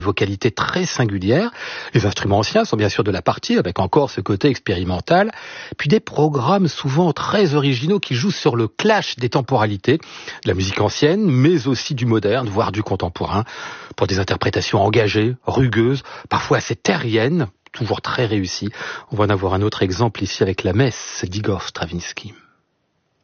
vocalité très singulière. Les instruments anciens sont bien sûr de la partie, avec encore ce côté expérimental. Puis des programmes souvent très originaux qui jouent sur le clash des temporalités, de la musique ancienne, mais aussi du moderne, voire du contemporain, pour des interprétations engagées, rugueuses, parfois assez terriennes, toujours très réussies. On va en avoir un autre exemple ici avec la Messe d'Igor Stravinsky.